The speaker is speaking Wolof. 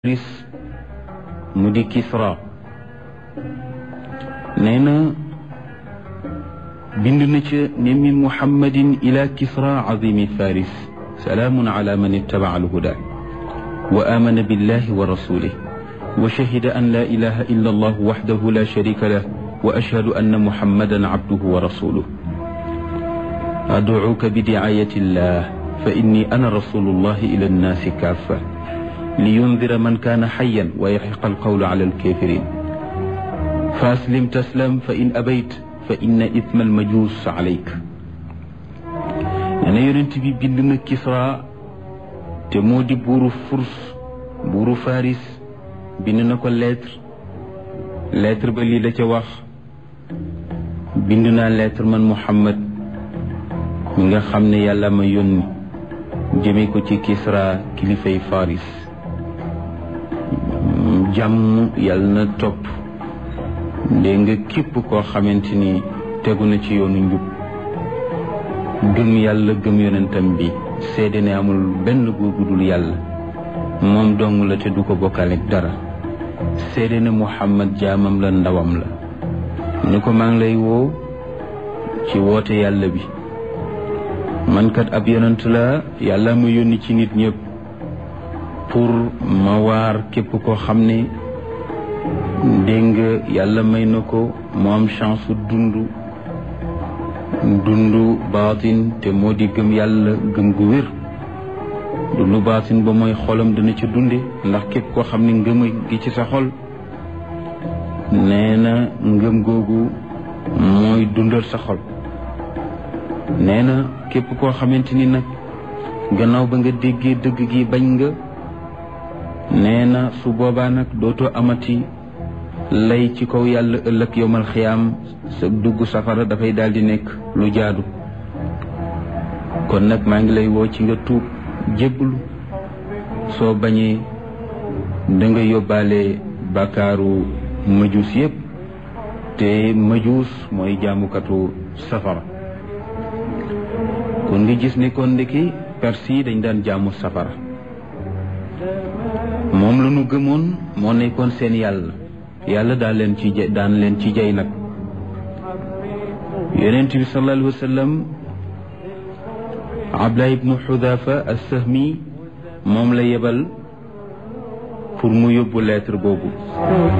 Faris mu di Kisra nee na bind na ca ne min muhammadin ila Kisra azimi Faris salaamun ala man ittabaca alhuda wa amana billahi wa rasulih wa shahida an la ilaha illa allah waxdahu la sharika lah wa ashhadu anna muhammadan abduhu wa rasuluh adcuuka bidicaayati llah fa inni ana rasulullahi ila annaasi kaafa لينذر من كان حيا ويحق القول على الكافرين فأسلم تسلم فإن أبيت فإن إثم المجوس عليك أنا يونت بي بندنا كسرى تمودي بورو فرس بورو فارس بندنا كو لتر بلي لا تي واخ بندنا لتر من محمد nga xamne yàlla ma yónni jëme ko ci Kisra kilifay Faris jàmm yàlla na topp dégg nga képp koo xamante ni tegu na ci yoonu njub gëm yàlla gëm yonentam bi seede ne amul benn góor gu dul yàlla moom dong la te du ko bokkale ak dara seede ne Muhammad jaamam la ndawam la ni ko maa ngi lay woo ci woote yàlla bi man kat ab yonent la yàlla ma yónni ci nit ñëpp pour ma waar képp koo xam ne dégg nga yàlla may na ko mu am chance dund baatin te moo di gëm yàlla gëm gu wér dundu baatin ba mooy xolam dana ca dunde ndax képp koo xam ne ngëm gi ci sa xol nee na ngëm googu mooy dundal sa xol nee na képp koo xamante ni nag gannaaw ba nga déggee dëgg gi bañ nga nee na su boobaa nag dootoo amati lay ci kaw yàlla ëllëg yowmal xiyaam sa dugg safara dafay daal di nekk lu jaadu kon nag maa ngi lay woo ci nga tuub jébbalu soo bañee da nga yóbbaale bàkkaaru majuus yépp te majuus mooy jaamukatu safara kon nga gis ne kon ndeki perse yi dañ daan jaamu safara moom la ñu gëmoon moo nekkoon seen yàlla daan leen ci jay nag yonent bi sallallahu alayhi wa sallam Abdullah ibnu Xudaafa as-Sahmi moom la yebal pour mu yóbbu lettre boobu